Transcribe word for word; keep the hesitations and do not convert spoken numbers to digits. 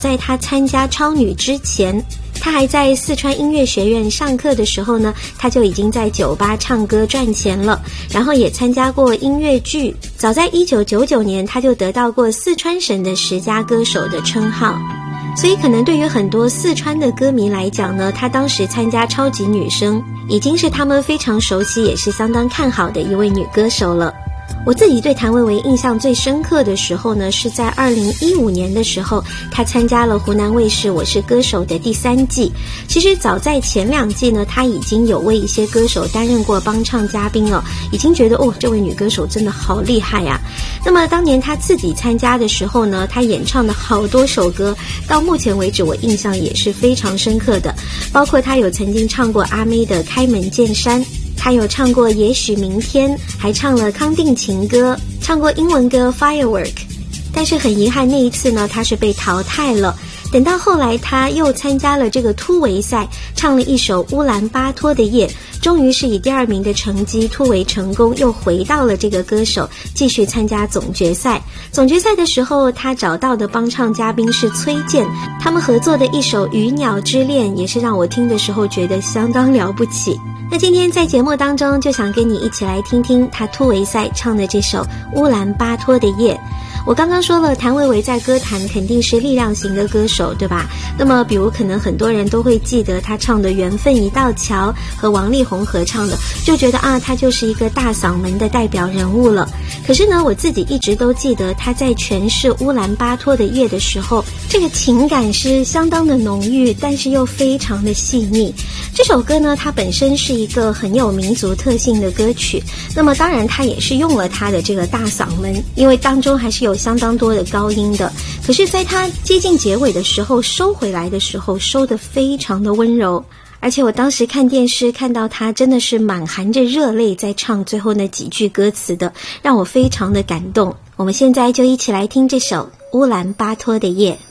在他参加超女之前，他还在四川音乐学院上课的时候呢，他就已经在酒吧唱歌赚钱了，然后也参加过音乐剧。早在一九九九年，他就得到过四川省的十佳歌手的称号。所以可能对于很多四川的歌迷来讲呢，他当时参加超级女声已经是他们非常熟悉也是相当看好的一位女歌手了。我自己对谭维维印象最深刻的时候呢，是在二零一五年的时候，她参加了湖南卫视《我是歌手》的第三季。其实早在前两季呢，她已经有为一些歌手担任过帮唱嘉宾了，已经觉得哦，这位女歌手真的好厉害呀。那么当年她自己参加的时候呢，她演唱的好多首歌，到目前为止我印象也是非常深刻的，包括她有曾经唱过阿妹的《开门见山》，他有唱过也许明天，还唱了康定情歌，唱过英文歌 Firework。 但是很遗憾，那一次呢他是被淘汰了。等到后来他又参加了这个突围赛，唱了一首乌兰巴托的夜，终于是以第二名的成绩突围成功，又回到了这个歌手，继续参加总决赛。总决赛的时候，他找到的帮唱嘉宾是崔健，他们合作的一首《鱼鸟之恋》也是让我听的时候觉得相当了不起。那今天在节目当中就想跟你一起来听听他突围赛唱的这首乌兰巴托的夜。我刚刚说了，谭维维在歌坛肯定是力量型的歌手，对吧？那么比如可能很多人都会记得他唱的《缘分一道桥》和王力宏合唱的，就觉得啊，他就是一个大嗓门的代表人物了。可是呢，我自己一直都记得他在诠释乌兰巴托的夜的时候，这个情感是相当的浓郁，但是又非常的细腻。这首歌呢，它本身是一个很有民族特性的歌曲，那么当然它也是用了它的这个大嗓门，因为当中还是有相当多的高音的。可是在它接近结尾的时候收回来的时候，收得非常的温柔。而且我当时看电视看到他真的是满含着热泪在唱最后那几句歌词的，让我非常的感动。我们现在就一起来听这首乌兰巴托的夜。